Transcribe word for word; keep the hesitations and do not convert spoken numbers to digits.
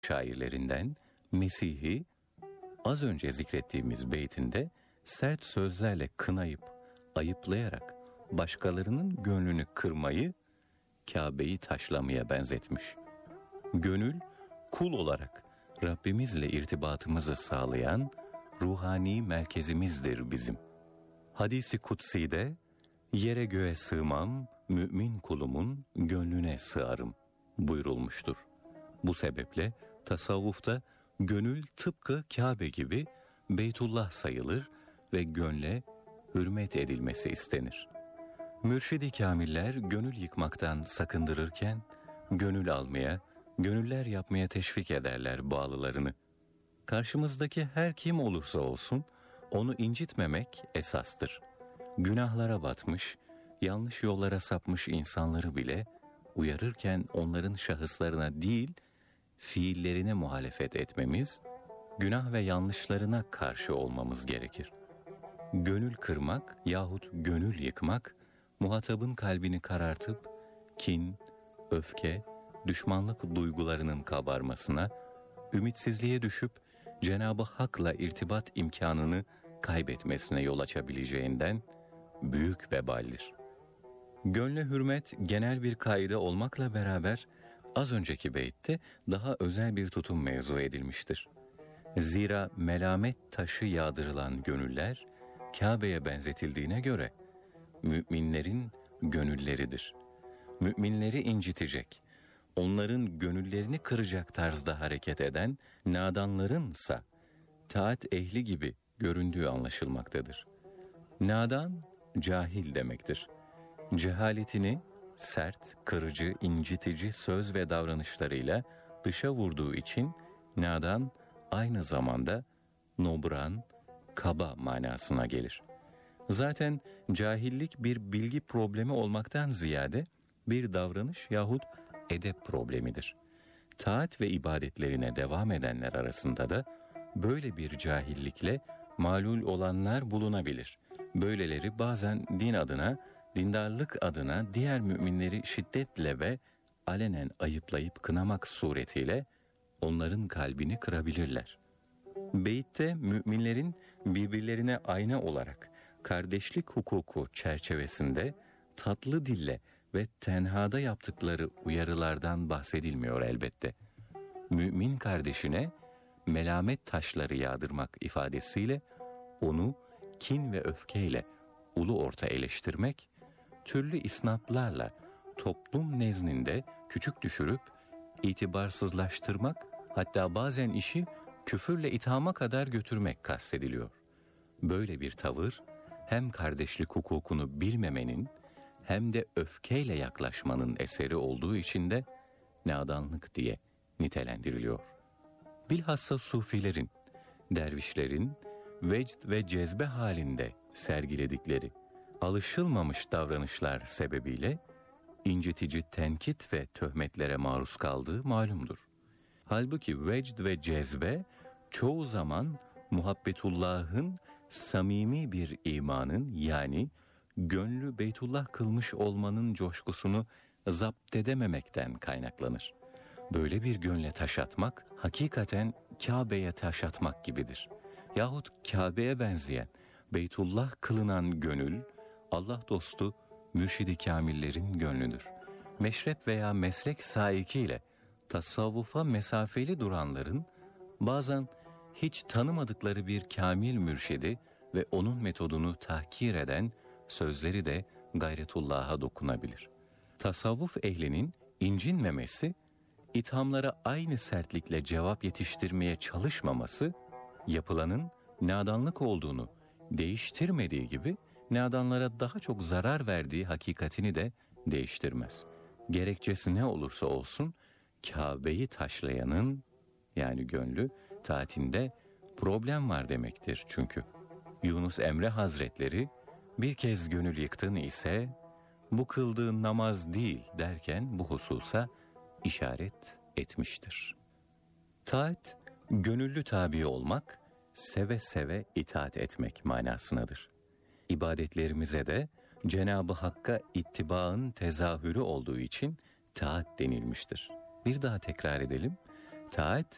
şairlerinden Mesih'i az önce zikrettiğimiz beytinde sert sözlerle kınayıp, ayıplayarak başkalarının gönlünü kırmayı Kabe'yi taşlamaya benzetmiş. Gönül, kul olarak Rabbimizle irtibatımızı sağlayan ruhani merkezimizdir bizim. Hadis-i kutsi'de yere göğe sığmam, mümin kulumun gönlüne sığarım buyurulmuştur. Bu sebeple tasavvufta gönül tıpkı Kabe gibi Beytullah sayılır ve gönle hürmet edilmesi istenir. Mürşid-i kamiller gönül yıkmaktan sakındırırken, gönül almaya, gönüller yapmaya teşvik ederler bağlılarını. Karşımızdaki her kim olursa olsun, onu incitmemek esastır. Günahlara batmış, yanlış yollara sapmış insanları bile uyarırken onların şahıslarına değil, fiillerine muhalefet etmemiz, günah ve yanlışlarına karşı olmamız gerekir. Gönül kırmak yahut gönül yıkmak, muhatabın kalbini karartıp, kin, öfke, düşmanlık duygularının kabarmasına, ümitsizliğe düşüp Cenab-ı Hak'la irtibat imkanını kaybetmesine yol açabileceğinden büyük vebaldir. Gönle hürmet genel bir kaide olmakla beraber az önceki beytte daha özel bir tutum mevzu edilmiştir. Zira melamet taşı yağdırılan gönüller Kabe'ye benzetildiğine göre müminlerin gönülleridir. Müminleri incitecek, onların gönüllerini kıracak tarzda hareket eden nadanlarınsa taat ehli gibi göründüğü anlaşılmaktadır. Nadan, cahil demektir. Cehaletini sert, kırıcı, incitici söz ve davranışlarıyla dışa vurduğu için nadan aynı zamanda nobran, kaba manasına gelir. Zaten cahillik bir bilgi problemi olmaktan ziyade bir davranış yahut edep problemidir. Taat ve ibadetlerine devam edenler arasında da böyle bir cahillikle malul olanlar bulunabilir. Böyleleri bazen din adına, dindarlık adına diğer müminleri şiddetle ve alenen ayıplayıp kınamak suretiyle onların kalbini kırabilirler. Beytte müminlerin birbirlerine ayna olarak kardeşlik hukuku çerçevesinde tatlı dille ve tenhada yaptıkları uyarılardan bahsedilmiyor elbette. Mümin kardeşine melamet taşları yağdırmak ifadesiyle onu kin ve öfkeyle ulu orta eleştirmek, türlü isnatlarla toplum nezdinde küçük düşürüp itibarsızlaştırmak, hatta bazen işi küfürle ithama kadar götürmek kastediliyor. Böyle bir tavır hem kardeşlik hukukunu bilmemenin hem de öfkeyle yaklaşmanın eseri olduğu için de nadanlık diye nitelendiriliyor. Bilhassa sufilerin, dervişlerin vecd ve cezbe halinde sergiledikleri alışılmamış davranışlar sebebiyle incitici tenkit ve töhmetlere maruz kaldığı malumdur. Halbuki vecd ve cezbe çoğu zaman muhabbetullah'ın samimi bir imanın, yani gönlü Beytullah kılmış olmanın coşkusunu zapt edememekten kaynaklanır. Böyle bir gönle taş atmak hakikaten Kabe'ye taş atmak gibidir. Yahut Kabe'ye benzeyen Beytullah kılınan gönül, Allah dostu mürşid-i kamillerin gönlüdür. Meşrep veya meslek saikiyle tasavvufa mesafeli duranların bazen hiç tanımadıkları bir kamil mürşidi ve onun metodunu tahkir eden sözleri de gayretullah'a dokunabilir. Tasavvuf ehlinin incinmemesi, ithamlara aynı sertlikle cevap yetiştirmeye çalışmaması, yapılanın nadanlık olduğunu değiştirmediği gibi nadanlara daha çok zarar verdiği hakikatini de değiştirmez. Gerekçesi ne olursa olsun Kabe'yi taşlayanın, yani gönlü, taatinde problem var demektir çünkü. Yunus Emre Hazretleri bir kez gönül yıktın ise bu kıldığın namaz değil derken bu hususa işaret etmiştir. Taat, gönüllü tabi olmak, seve seve itaat etmek manasındadır. İbadetlerimize de Cenab-ı Hakk'a ittibaın tezahürü olduğu için taat denilmiştir. Bir daha tekrar edelim. Taat,